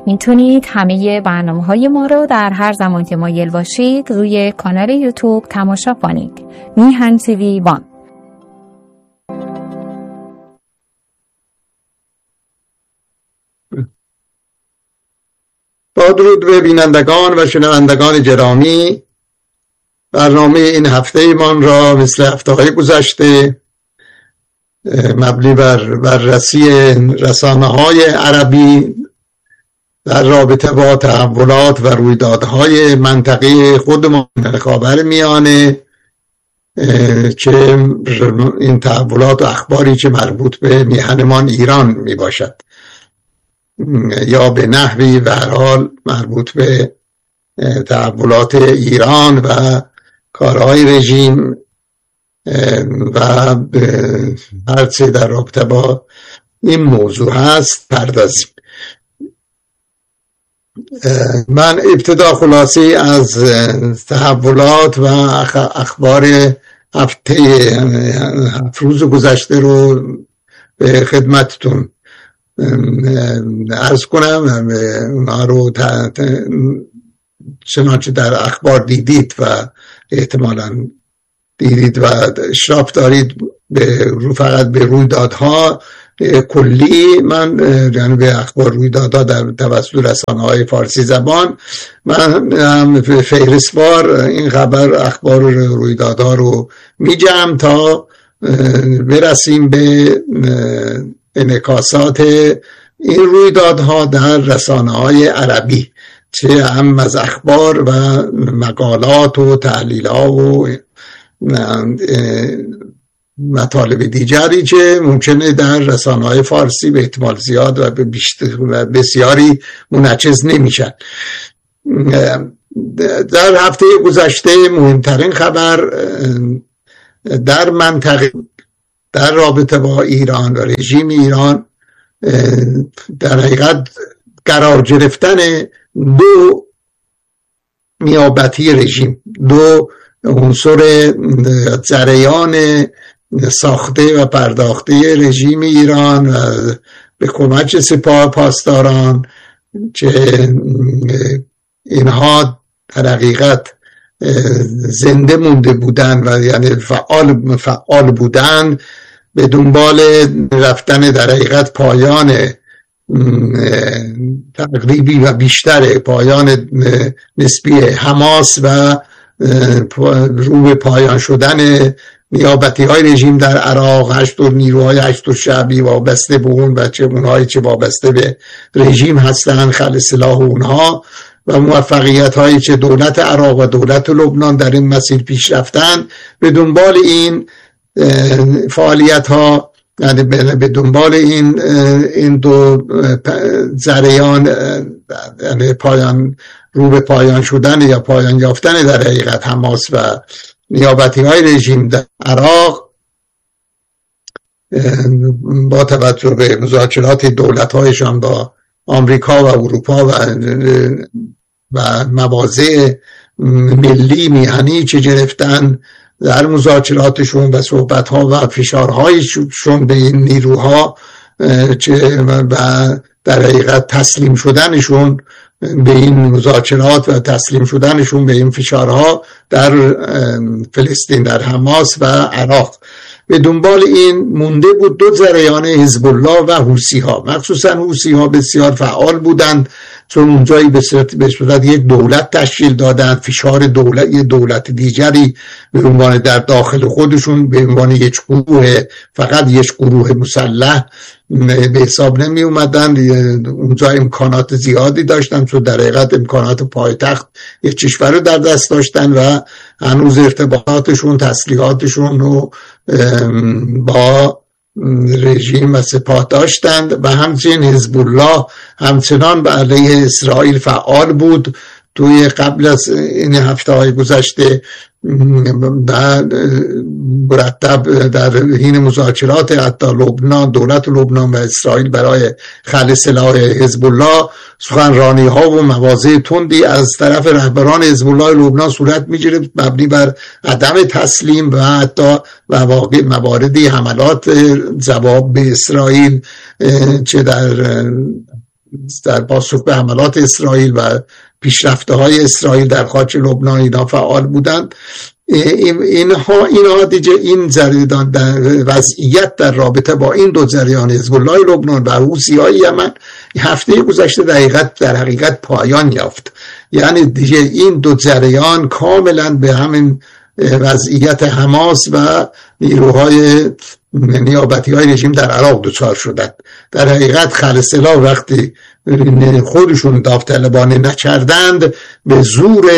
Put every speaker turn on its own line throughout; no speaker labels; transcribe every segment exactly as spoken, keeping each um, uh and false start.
میتونید همه برنامه‌های ما رو در هر زمان که مایل باشید روی کانال یوتیوب تماشا کنید. میهن تیوی وان.
با درود به بینندگان و شنوندگان گرامی، برنامه این هفته ایمان را مثل هفته های گذشته مبنی بر بررسی رسانه های عربی در رابطه با تحولات و رویدادهای منطقه خودمان خاورمیانه که این تحولات و اخباری که مربوط به میهنمان ایران می باشد یا به نحوی و هر حال مربوط به تحولات ایران و کارهای رژیم و هر چه در رابطه با این موضوع هست پردازیم. من ابتدا خلاصی از تحولات و اخبار هفته هفت روز گذشته رو به خدمتتون عرض کنم. اونها رو چنانچه در اخبار دیدید و احتمالاً دیدید و اشراف دارید به رو فقط به رویدادها کلی، من یعنی به اخبار رویدادها در توسط رسانه‌های فارسی زبان، من هم فهرستوار این خبر اخبار رویدادها رو میجم تا برسیم به انعکاسات این رویدادها در رسانه‌های عربی، چه هم از اخبار و مقالات و تحلیل‌ها و مطالب دیگری که ممکنه در رسانه‌های فارسی به احتمال زیاد و به بیشتر و بسیاری منعکس نمیشن. در هفته گذشته مهمترین خبر در منطقه در رابطه با ایران و رژیم ایران در حقیقت قرار گرفتن دو نیابتی رژیم، دو عنصر جریان ساخته و پرداخته رژیم ایران و به کمک سپاه پاسداران که اینها در حقیقت زنده مونده بودن و یعنی فعال فعال بودن به دنبال رفتن در حقیقت پایان تقریبی و بیشتر پایان نسبی حماس و رو به پایان شدن نیابتی های رژیم در عراق، هشت نیروهای هشت شعبی وابسته به اون و چه اونهایی که وابسته به رژیم هستن، خل سلاح اونها و موفقیت هایی که دولت عراق و دولت لبنان در این مسیر پیش رفتن، به دنبال این فعالیت ها، یعنی به دنبال این این دو جریان، یعنی پایان رو به پایان شدن یا پایان یافتن در حقیقت حماس و نیابتی های رژیم در عراق، با توجه به مذاکرات دولت هایشان با آمریکا و اروپا و و مواضع ملی میهنی که گرفتن در مذاکراتشون و صحبت ها و فشارهایشون به این نیروها که و در حقیقت تسلیم شدنشون به این مذاکرات و تسلیم شدنشون به این فشارها در فلسطین، در حماس و عراق، به دنبال این مونده بود دو جریان حزب الله و حوثی ها. مخصوصا حوثی ها بسیار فعال بودند، چون اونجایی به صورت یک دولت تشکیل دادن، فشار دولت یه دولت دیگری به عنوان در داخل خودشون به عنوان یک گروه، فقط یک گروه مسلح به حساب نمی اومدن. اونجا امکانات زیادی داشتن، چون در حقیقت امکانات پایتخت یک کشور رو در دست داشتن و هنوز ارتباطاتشون، تسلیحاتشون رو با رژیم و سپاه داشتند و همچنین حزب الله همچنان به علیه اسرائیل فعال بود. توی قبل از این هفته های گذشته مرتب در حین مذاکرات حتی لبنان، دولت لبنان و اسرائیل برای خلع سلاح حزب الله، سخنرانی ها و مواضع تندی از طرف رهبران حزب الله لبنان صورت می‌گیره مبنی بر عدم تسلیم و حتی واقع مواردی حملات جواب به اسرائیل، چه در در پاسخ به حملات اسرائیل و پیشرفته های اسرائیل در خاک لبنان اینا فعال بودند. اینها اینها دیگه این جریان در وضعیت در رابطه با این دو جریان حزب الله لبنان و حوثی‌های یمن هفته گذشته دقیقاً در حقیقت پایان یافت. یعنی دیگه این دو جریان کاملا به همین وضعیت حماس و نیروهای نیابتی های رژیم در عراق دچار شدند. در حقیقت خلسلا وقتی خودشون داوطلبانه نکردند به زور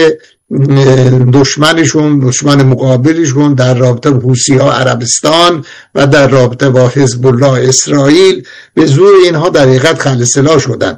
دشمنشون دشمن مقابلشون در رابطه با حوثی‌ها عربستان و در رابطه با حزب الله اسرائیل به زور اینها در حقیقت خلسلا شدند.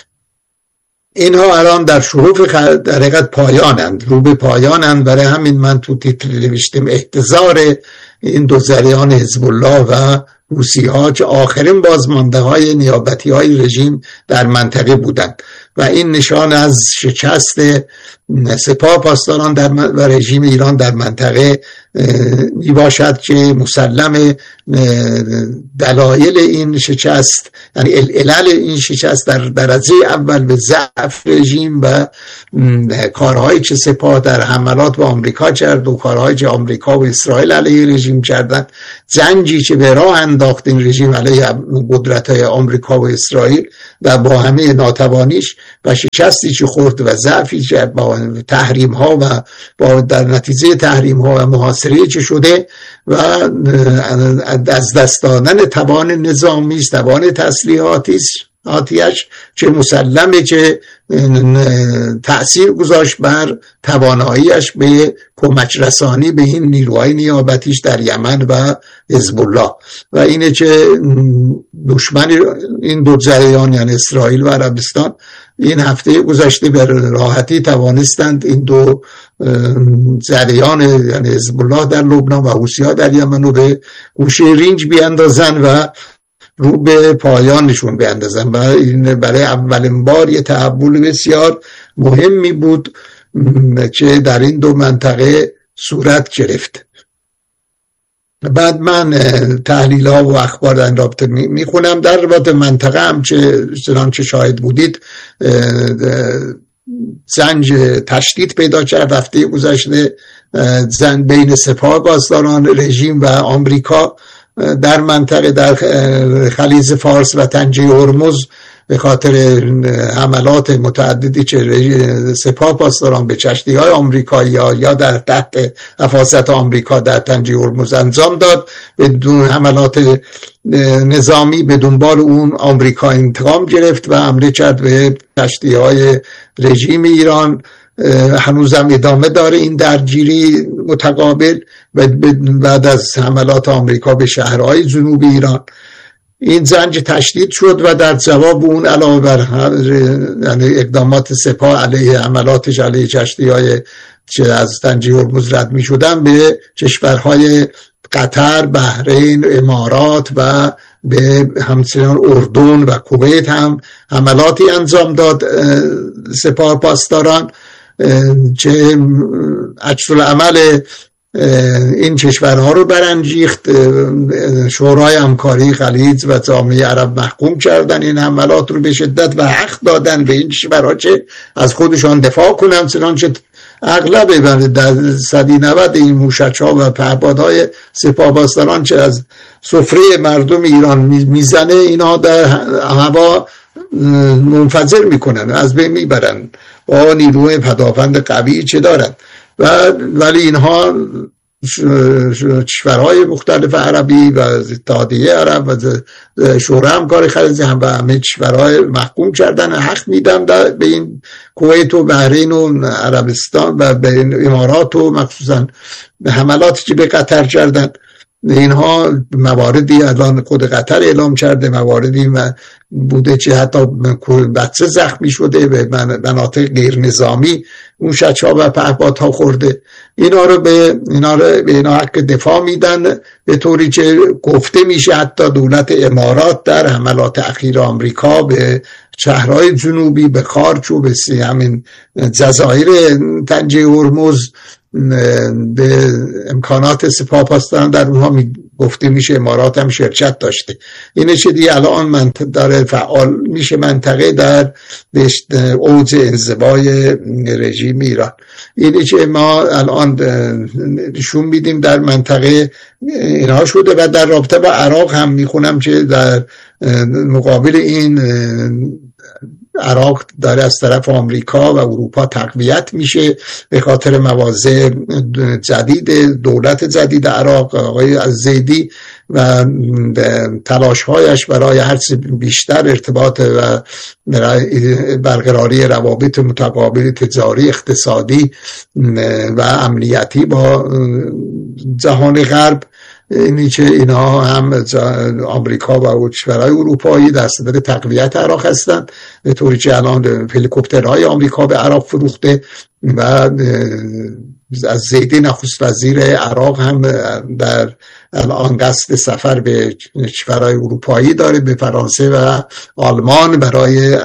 اینها الان در شروع در حقیقت پایانند، رو به پایانند. برای همین من تو تیتر نوشتم احتضار این دو جریان حزب الله و حوثی‌ها که آخرین بازمانده های نیابتی های رژیم در منطقه بودند و این نشان از شکست سپاه پاسداران در و رژیم ایران در منطقه می باشد که مسلم دلایل این شکست، یعنی علل این شکست در درجه اول به ضعف رژیم و کارهایی که سپاه در حملات به آمریکا کرد و کارهایی که آمریکا و اسرائیل علیه رژیم کردند، جنگی که به راه انداخت این رژیم علیه قدرت‌های آمریکا و اسرائیل و با همه ناتوانیش و شکستی که خورد و ضعفی که با تحریم ها و با در نتیجه تحریم ها و محاصره که شده و از دست دادن توان نظامی است، توان تسلیحاتی آتیش که مسلمه که تأثیر گذاشت بر تواناییش به کمک رسانی به این نیروهای نیابتیش در یمن و حزب الله و اینه که دشمن این دو جریان یعنی اسرائیل و عربستان این هفته گذشته به راحتی توانستند این دو جریان یعنی حزب الله در لبنان و حوثی‌ها در یمن رو به گوشه رینج بیاندازن و رو به پایانشون بیاندازن و این برای اولین بار یه تحول بسیار مهمی بود که در این دو منطقه صورت گرفت. بعد من تحلیل ها و اخبار در این رابطه میخونم. در رابطه منطقه هم که چنانچه شاهد بودید زنج تشدید پیدا کرد هفته گذشته زن بین سپاه پاسداران رژیم و آمریکا در منطقه در خلیج فارس و تنجه هرمز به خاطر حملات متعددی که سپاه پاسداران به کشتی‌های آمریکایی یا در تحت حفاظت آمریکا در تنجه هرمز انجام داد. بدون حملات نظامی به دنبال اون آمریکا انتقام گرفت و حمله کرد به کشتی‌های رژیم ایران. هنوزم ادامه داره این درگیری متقابل و بعد از حملات آمریکا به شهرهای جنوب ایران این زنج تشدید شد و در جواب اون علاوه بر یعنی اقدامات سپاه علیه حملاتش علیه کشتی‌های که از تنجه هرمز رد می شدن به کشورهای قطر، بحرین، امارات و به همچنان اردن و کویت هم حملاتی انجام داد سپاه پاسداران که عکس العمل این کشورها رو برانگیخت. شورای همکاری خلیج و جامعه عرب محکوم کردن این حملات رو به شدت و حق دادن به این کشورها که از خودشان دفاع کنن، چنانچه اغلب در صدی نود این موشک‌ها و پهپادهای سپاه پاسداران که از سفره مردم ایران میزنه اینا در هوا منفجر میکنن، از بین میبرن با نیروی پدافند قوی چه دارن و ولی اینها کشورهای مختلف عربی و اتحادیه عرب و شورای همکاری خلیج هم و همه کشورهای محکوم کردن، حق میدن به این کویت و بحرین و عربستان و به این امارات و مخصوصا به حملاتی که به قطر کردن. اینها مواردی الان خود قطر اعلام کرده، مواردی بوده که حتی بچه زخمی شده به مناطق غیر نظامی اون شچها و پهپادها خورده. اینا رو به اینا رو به اینا حق دفاع میدن، به طوری که گفته میشه حتی دولت امارات در حملات اخیر آمریکا به شهرهای جنوبی به خارج و به همین جزایر تنجه هرمز به امکانات سپاه پاسداران در اونها گفته میشه امارات هم شرکت داشته. اینه چه دیگه الان من داره فعال میشه منطقه در اوج انزوای رژیم ایران. اینه چه ما الان نشون میدیم در منطقه اینها شده. و در رابطه با عراق هم میخونم که در مقابل این عراق داره از طرف آمریکا و اروپا تقویت میشه به خاطر مواضع جدید دولت جدید عراق آقای الزیدی و تلاش‌هایش برای هرچه بیشتر ارتباط و برقراری روابط متقابل تجاری، اقتصادی و امنیتی با جهان غرب. اینی که اینها هم آمریکا و کشورهای اروپایی در صدد تقویت عراق هستند، به طوری که الان هلیکوپترهای آمریکا به عراق فروخته و از زیدی نخست وزیر عراق هم در الان قصد سفر به کشورهای اروپایی داره، به فرانسه و آلمان برای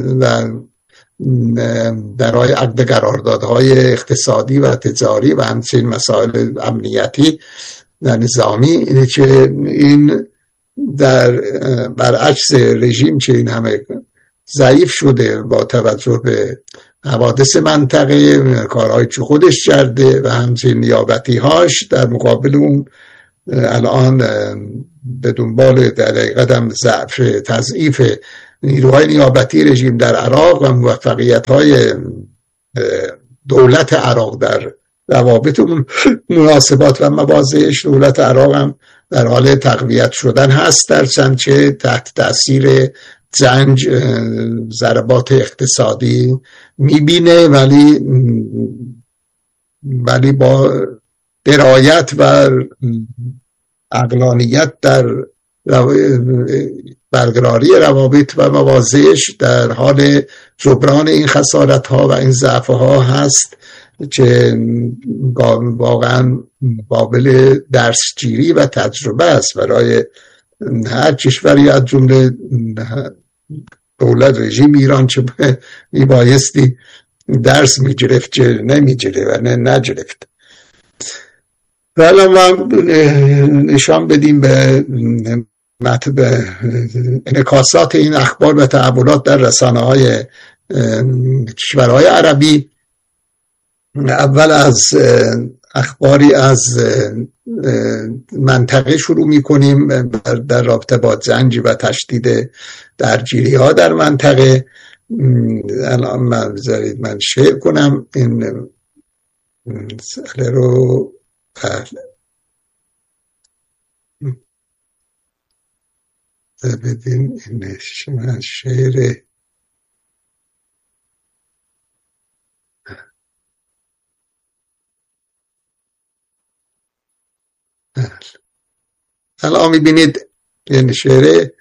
برای عقد قراردادهای اقتصادی و تجاری و همچنین مسائل امنیتی و نظامی. اینه که این در برعکس رژیم که این همه ضعیف شده با توجه به حوادث منطقه، کارهایی که خودش کرده و همچنین نیابتی هاش، در مقابل اون الان به دنبال در حقیقت ضعف تضعیف نیروهای نیابتی رژیم در عراق و موفقیت های دولت عراق در روابط مناسبات و مواضعش. دولت عراق هم در حال تقویت شدن هست، در چند که تحت تأثیر جنگ ضربات اقتصادی میبینه، ولی ولی با درایت و عقلانیت در برقراری روابط و مواضعش در حال جبران این خسارت ها و این ضعف ها هست که واقعا قابل درسگیری و تجربه است برای هر کشوری از جمله دولت رژیم ایران که میبایستی درس میگرفت که نمیگیره و نه نگرفت. ولی ما نشان بدیم به مطلب انعکاسات این اخبار و تحولات در رسانه های کشورهای عربی. اول از اخباری از منطقه شروع می کنیم در رابطه با جنگ و تشدید درگیری ها در منطقه. الان من بذارید من شیر کنم این مسئله رو. بدین این من شیر الان میبینید این شعر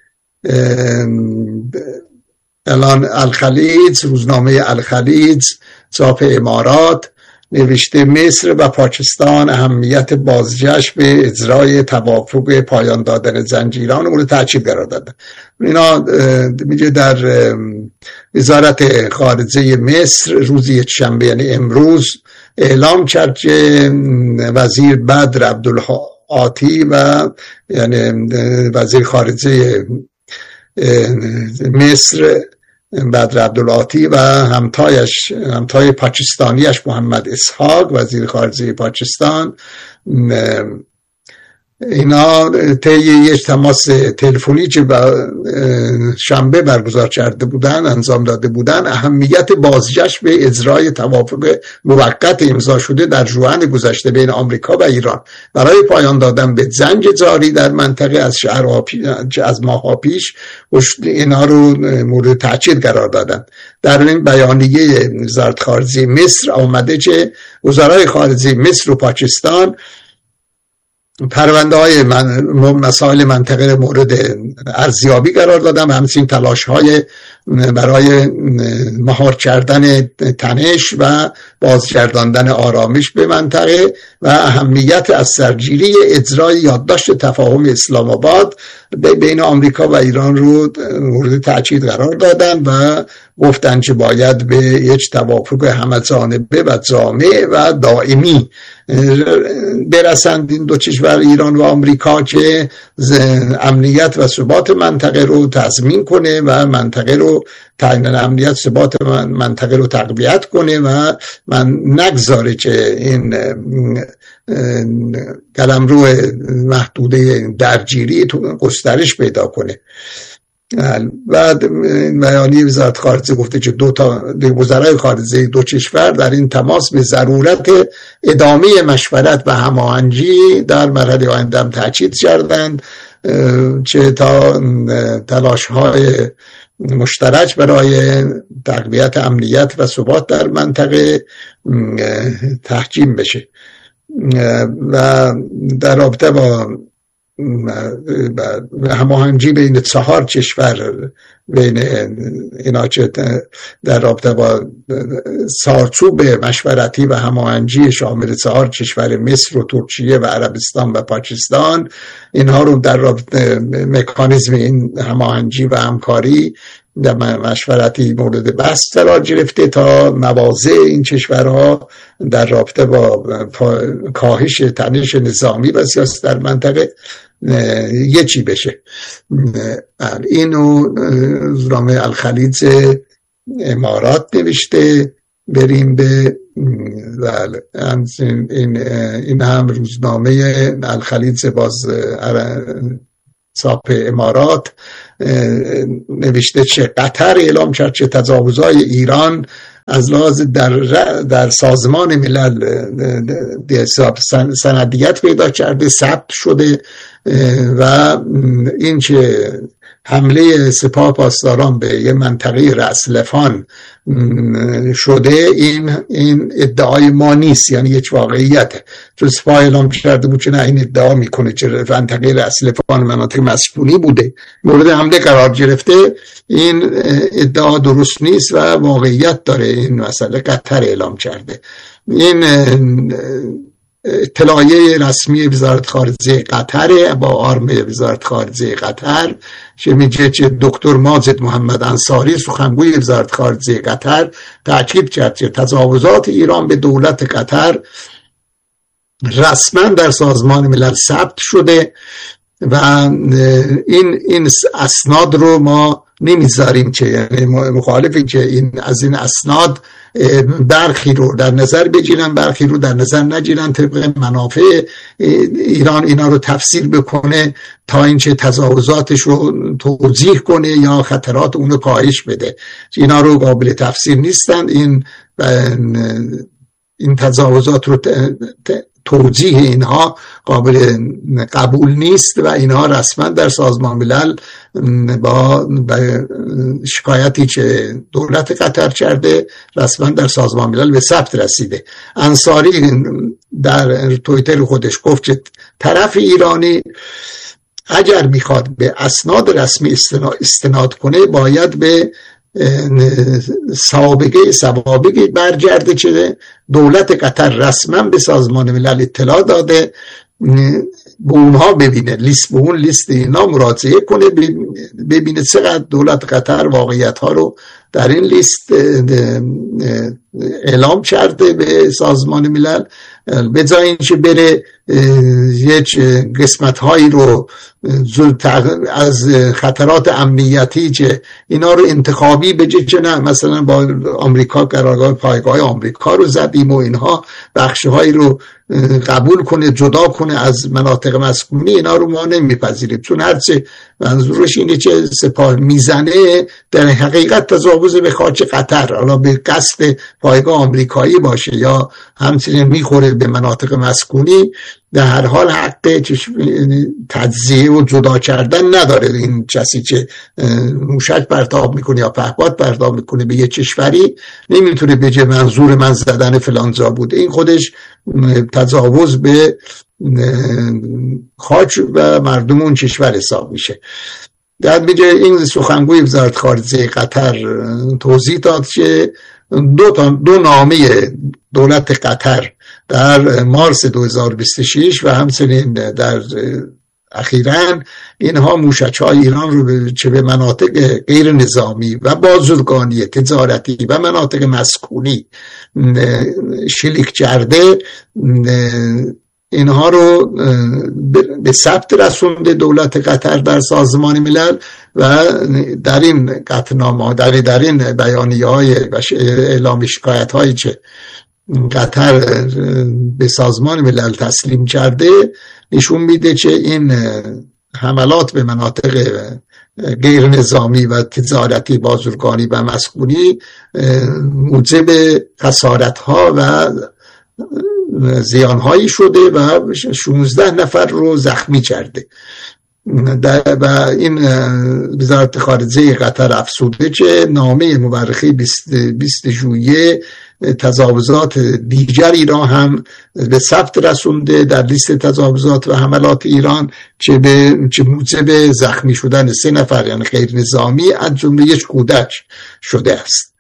الان الخلیج، روزنامه الخلیج چاپ امارات نوشته مصر و پاکستان اهمیت بازگشت به اجرای توافق پایان دادن زنجیران مورد تاکید قرار دادن. اینا میگه در وزارت خارجه مصر روز یکشنبه یعنی امروز اعلام کرد که وزیر بدر عبدالعاطی و یعنی وزیر خارجه مصر بدر عبدالعاطی و همتایش همتای پاکستانیش محمد اسحاق وزیر خارجه پاکستان، اینا طی یک تماس تلفنی که شنبه برگزار کرده بودن انجام داده بودن اهمیت بازگشت به اجرای توافق موقت امضا شده در ژوئن گذشته بین آمریکا و ایران برای پایان دادن به جنگ جاری در منطقه از شهرها از ماه‌ها پیش اینا رو مورد تاکید قرار دادن. در این بیانیه وزارت خارجه مصر آمده که وزرای خارجه مصر و پاکستان پرونده های من مسائل منطقه مورد ارزیابی قرار دادم، همچنین تلاش های برای مهار کردن تنش و بازگرداندن آرامش به منطقه و اهمیت از سرگیری اجرای یادداشت تفاهم اسلام آباد بین آمریکا و ایران رو مورد تاکید قرار دادن و گفتن که باید به یک توافق همه‌جانبه و جامع و دائمی برسند این دو کشور ایران و آمریکا که امنیت و ثبات منطقه رو تضمین کنه و منطقه رو تعیین امنیت ثبات منطقه رو تقویت کنه و من نگذاره که این قلمرو محدوده درگیری گسترش پیدا کنه. بعد بیانیه وزارت خارجه گفته که دو تا وزرای خارجه دو کشور در این تماس به ضرورت ادامه مشورت و هماهنگی در مرحله آینده هم تاکید کردند که تا تلاش‌های مشترک برای تقویت امنیت و ثبات در منطقه تحکیم بشه. و در رابطه با هماهنگی بین چهار کشور بین اینا که در رابطه با چارچوب مشورتی و هماهنگی شامل چهار کشور مصر و ترکیه و عربستان و پاکستان، اینها رو در رابطه مکانیزم این هماهنگی و همکاری در مشورتی مورد بحث قرار گرفته تا مواضع این کشورها در رابطه با کاهش تنش نظامی و سیاست در منطقه یکی بشه. اینو روزنامه الخلیج امارات نوشته. بریم به این این هم روزنامه الخلیج باز ساپ امارات نوشته که قطر اعلام کرد که تجاوزهای ایران از لحاظ در, در سازمان ملل سندیت پیدا کرده، ثبت شده و این که حمله سپاه پاسداران به یه منطقه رأسلفان شده این این ادعای ما نیست، یعنی یک واقعیت. تو سپاه اعلام کرده بود که نه، این ادعا میکنه که منطقه رأسلفان مناطق مسکونی بوده مورد حمله قرار گرفته. این ادعا درست نیست و واقعیت داره. این مسئله قطر اعلام کرده. این اطلاعیه رسمی وزارت خارجه قطر با آرم وزارت خارجه قطر که میگه که دکتر ماجد محمد انصاری سخنگوی وزارت خارجه قطر تاکید کرد که تجاوزات ایران به دولت قطر رسما در سازمان ملل ثبت شده و این این اسناد رو ما نمیذاریم که، یعنی مخالفیم که این از این اسناد برخی رو در نظر بگیرن برخی رو در نظر نگیرن، طبق منافع ایران اینا رو تفسیر بکنه تا اینکه تجاوزاتش رو توضیح کنه یا خطرات اون رو کاهش بده. اینا رو قابل تفسیر نیستن. این این تجاوزات رو توجیه اینها قابل قبول نیست و اینها رسما در سازمان ملل با شکایتی که دولت قطر کرده رسما در سازمان ملل به ثبت رسیده. انصاری در توییتر خودش گفت که طرف ایرانی اگر میخواد به اسناد رسمی استناد کنه باید به سوابقه سوابقی برگرده که دولت قطر رسما به سازمان ملل اطلاع داده، به اونها ببینه، لیست به اون لیست اینا مراجعه کنه، ببینه چقدر دولت قطر واقعیت ها رو در این لیست اعلام کرده به سازمان ملل، به جای اینکه بره یک قسمت هایی رو از خطرات امنیتی که اینا رو انتخابی بگه که نه مثلا با آمریکا قرارگاه پایگاه آمریکا رو زدیم و اینها بخش هایی رو قبول کنه جدا کنه از مناطق مسکونی، اینا رو ما نمیپذیریم. چون هرچه منظورش اینه که سپاه میزنه در حقیقت تجاوز به خاک قطر، حالا به قصد پایگاه آمریکایی باشه یا همچنین میخوره به مناطق مسکونی، در هر حال حق تجزیه و جدا کردن نداره. این کسی که موشک پرتاب میکنه یا پهپاد پرتاب میکنه به یه کشوری نمیتونه بگه منظور من زدن فلان جا بوده. این خودش تجاوز به خاک و مردم اون کشور حساب میشه. در میگه این سخنگوی وزارت خارجه قطر توضیح داد که دو تا دو نامه دولت قطر در مارس دو هزار و بیست و شش و همچنین در اخیراً اینها موشک‌های ایران رو چه به مناطق غیر نظامی و بازرگانی تجارتی و مناطق مسکونی شلیک کرده، اینها رو به ثبت رسونده دولت قطر در سازمان ملل و در این قطعنامه در در این بیانیه‌های و اعلام شکایت‌هایی که قطر به سازمان ملل تسلیم کرده نشون میده که این حملات به مناطق غیر نظامی و تجارتی بازرگانی و مسکونی موجب خسارت‌ها و زیانهایی شده و شانزده نفر رو زخمی کرده و این وزارت خارجه قطر افزوده که نامه مورخه بیست ژوئیه تجاوزات دیگری را هم به ثبت رسونده در لیست تجاوزات و حملات ایران که به که موجب زخمی شدن سه نفر یعنی غیر نظامی از جمله یک کودک شده است.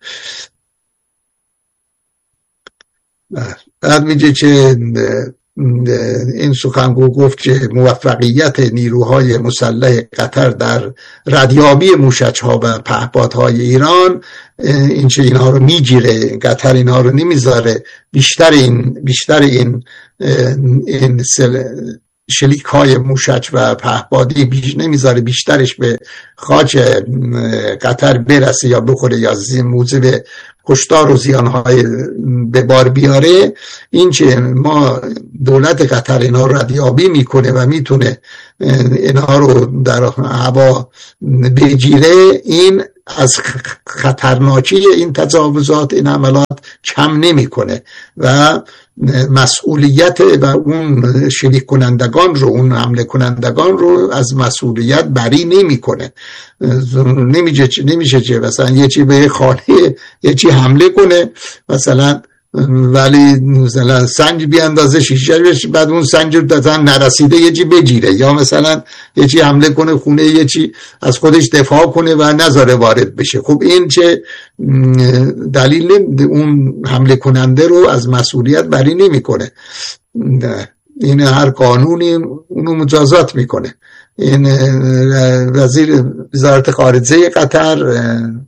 بعد میگه که این سخنگو گفت که موفقیت نیروهای مسلح قطر در ردیابی موشک‌ها و پهپادهای ایران این چه اینها رو میگیره، قطر اینها رو نمیذاره بیشتر این بیشتر این این شلیک های موشک و پهپادی بیش نمیذاره بیشترش به خاک قطر برسه یا بخوره یا موجب کشتار و زیانهای به بار بیاره. این که ما دولت قطر اینا رو ردیابی میکنه و میتونه اینا رو در هوا بگیره، این از خطرناکی این تجاوزات این عملات کم نمیکنه و مسئولیت و اون شلیک کنندگان رو اون حمله کنندگان رو از مسئولیت بری نمیکنه. نمیشه نمیشه چه مثلا یه چی به خانه یه چی حمله کنه مثلا ولی مثلا سنج بیاندازه شیشه بعد اون سنج رو دادن نرسیده یه چی بگیره، یا مثلا یه چی حمله کنه خونه یه چی از خودش دفاع کنه و نذاره وارد بشه. خب این چه دلیل اون حمله کننده رو از مسئولیت بری نمیکنه. این هر قانونی اونو مجازات میکنه. این وزیر وزارت خارجه قطر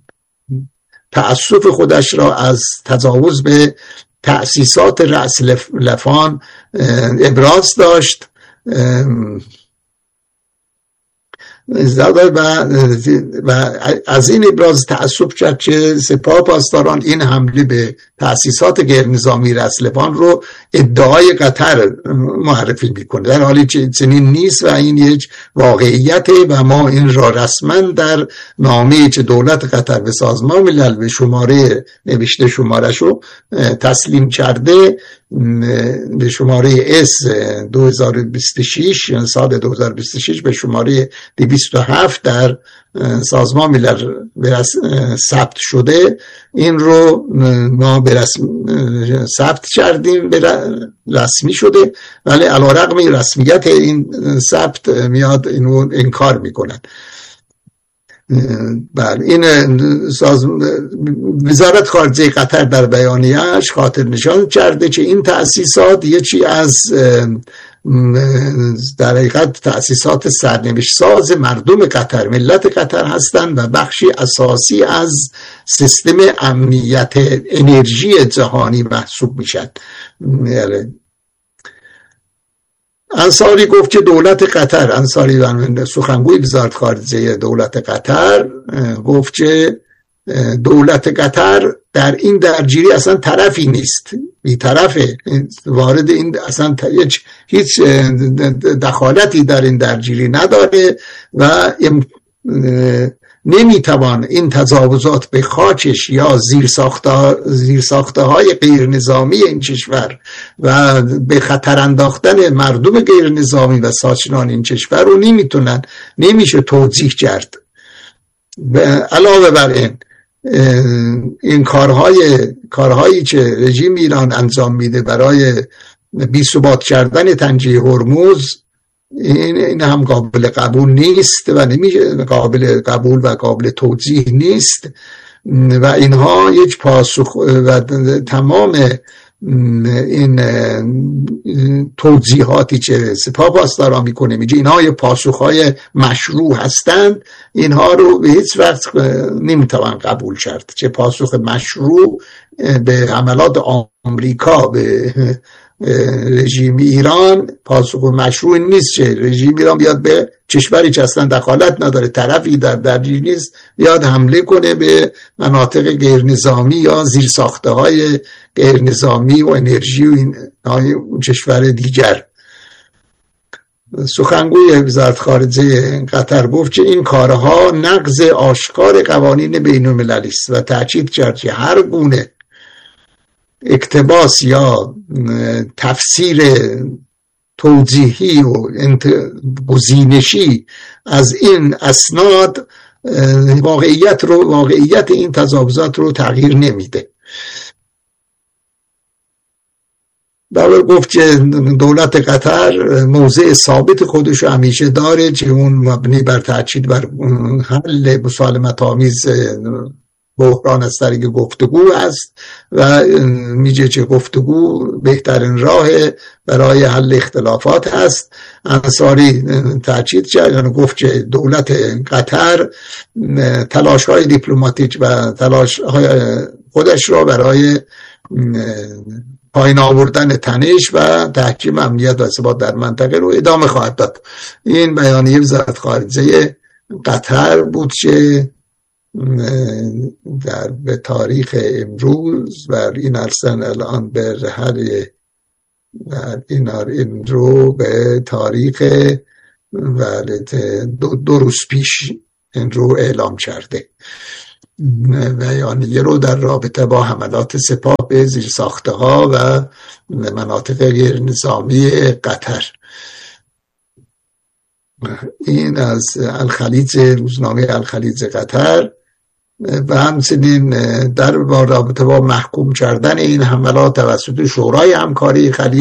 تأسف خودش را از تجاوز به تأسیسات رأس لفان ابراز داشت و از این ابراز تأسف کرد که سپاه پاسداران این حمله به تأسیسات غیر نظامی رأس لفان رو ادعای قطر معرفی میکنه، در حالی که چنین نیست و این یک واقعیته و ما این را رسما در نامه‌ای که دولت قطر به سازمان ملل به شماره نوشته شماره شو تسلیم کرده به شماره اس دو هزار و بیست و شش سال دو هزار و بیست و شش به شماره دویست و هفت در سازمان ملل ثبت شده، این رو ما به رسم ثبت کردیم به رسمی شده، ولی علیرغم رسمیت این ثبت میاد اینو انکار میکنن. بله این ساز... وزارت خارجه قطر در بیانیه‌اش خاطر نشان کرده که این تأسیسات یکی از در حقیقت تأسیسات سرنوشت ساز مردم قطر ملت قطر هستند و بخشی اساسی از سیستم امنیت انرژی جهانی محسوب میشن. انصاری گفت که دولت قطر انصاری و سخنگوی وزارت خارجه دولت قطر گفت که دولت قطر در این درگیری اصلا طرفی نیست، بی طرفه، وارد این اصلا هیچ دخالتی در این درگیری نداره و نمیتوان این تجاوزات به خاکش یا زیر ساخته زیر ساخته های غیر نظامی این کشور و به خطر انداختن مردم غیر نظامی و ساکنان این کشور رو نمیتونن نمیشه توجیه کرد. علاوه بر این این کارهای کارهایی که رژیم ایران انجام میده برای بی‌ثبات کردن تنگه هرمز این این هم قابل قبول نیست و نمیشه، قابل قبول و قابل توضیح نیست و اینها یک پاسخ و تمام این توضیحاتی که سپاه پاسداران میکنه میگه اینها یه پاسخهای مشروع هستند، اینها رو به هیچ وقت نمیتوان قبول کرد. چه پاسخ مشروع به حملات آمریکا به رژیم ایران پاسخ مشروع نیست که رژیم ایران بیاد به کشوری که اصلا دخالت نداره، طرفی در درگیری نیست، بیاد حمله کنه به مناطق غیر نظامی یا زیر ساخته های غیر نظامی و انرژی و این کشور دیگر. سخنگوی وزارت خارجه قطر گفت که این کارها نقض آشکار قوانین بین المللی است و تاکید کرد که هر گونه اقتباس یا تفسیر توضیحی و گزینشی از این اسناد واقعیت رو واقعیت این تجاوزات رو تغییر نمیده. باور گفت که دولت قطر موضع ثابت خودش همیشه داره که اون مبنی بر تاکید بر حل مسالمت آمیز بحران از طریق گفتگو است و میگه که گفتگو بهترین راه برای حل اختلافات است. انصاری تاکید کرد، یعنی گفت که دولت قطر تلاش های دیپلماتیک و تلاش های خودش را برای پایین آوردن تنش و تحکیم امنیت و ثبات در منطقه رو ادامه خواهد داد. این بیانیه وزارت خارجه قطر بود که در به تاریخ امروز و این ارسن الان به رحل و این این رو به تاریخ دو, دو روز پیش این رو اعلام کرده و یعنی رو در رابطه با حملات سپاه به زیر ساخته ها و مناطق غیر نظامی قطر. این از الخلیج، روزنامه الخلیج قطر. و همچنین در رابطه با محکوم کردن این حملات توسط شورای همکاری خلیج